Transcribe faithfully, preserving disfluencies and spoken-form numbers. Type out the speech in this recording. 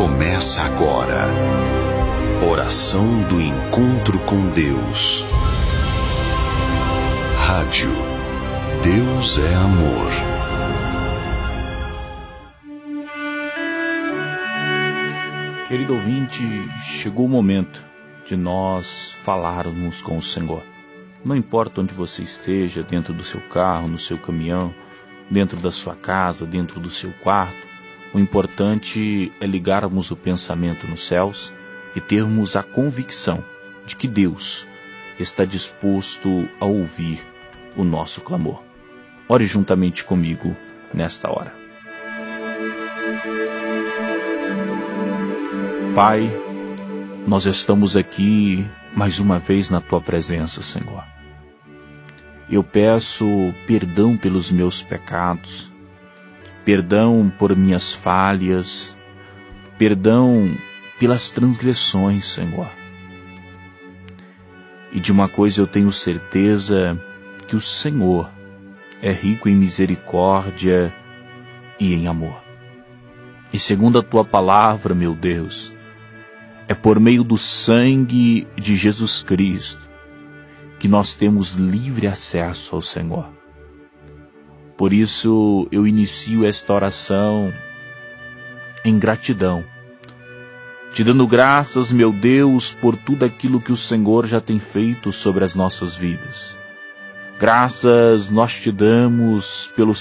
Começa agora. Oração do encontro com Deus. Rádio Deus é Amor. Querido ouvinte, chegou o momento de nós falarmos com o Senhor. Não importa onde você esteja, dentro do seu carro, no seu caminhão, dentro da sua casa, dentro do seu quarto, o importante é ligarmos o pensamento nos céus e termos a convicção de que Deus está disposto a ouvir o nosso clamor. Ore juntamente comigo nesta hora. Pai, nós estamos aqui mais uma vez na Tua presença, Senhor. Eu peço perdão pelos meus pecados, perdão por minhas falhas, perdão pelas transgressões, Senhor. E de uma coisa eu tenho certeza, que o Senhor é rico em misericórdia e em amor. E segundo a Tua palavra, meu Deus, é por meio do sangue de Jesus Cristo que nós temos livre acesso ao Senhor. Por isso eu inicio esta oração em gratidão, te dando graças, meu Deus, por tudo aquilo que o Senhor já tem feito sobre as nossas vidas. Graças nós te damos pelo